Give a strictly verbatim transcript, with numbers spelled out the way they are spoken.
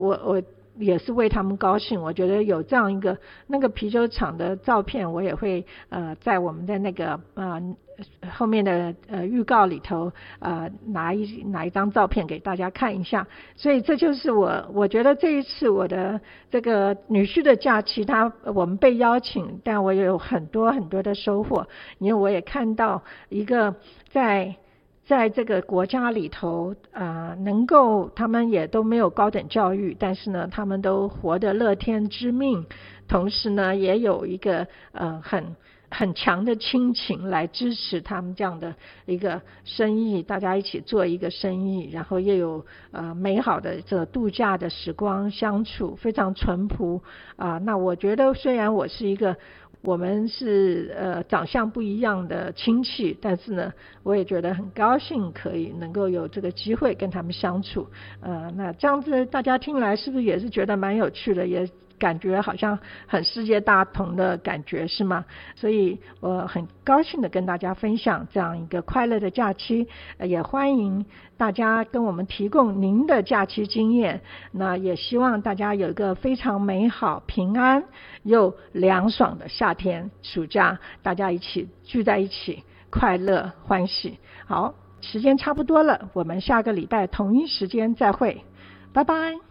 我我也是为他们高兴。我觉得有这样一个那个啤酒厂的照片，我也会呃在我们的那个呃后面的呃预告里头呃拿一拿一张照片给大家看一下。所以这就是我我觉得这一次我的这个女婿的假期，他我们被邀请，但我也有很多很多的收获，因为我也看到一个在在这个国家里头呃能够他们也都没有高等教育，但是呢他们都活得乐天知命，同时呢也有一个呃很很强的亲情来支持他们这样的一个生意，大家一起做一个生意，然后也有呃美好的这个度假的时光相处，非常淳朴啊、呃。那我觉得虽然我是一个我们是呃长相不一样的亲戚，但是呢我也觉得很高兴可以能够有这个机会跟他们相处。呃那这样子大家听来是不是也是觉得蛮有趣的，也感觉好像很世界大同的感觉，是吗？所以我很高兴的跟大家分享这样一个快乐的假期，呃也欢迎大家跟我们提供您的假期经验。那也希望大家有一个非常美好、平安又凉爽的夏天暑假，大家一起聚在一起，快乐欢喜。好，时间差不多了，我们下个礼拜同一时间再会，拜拜。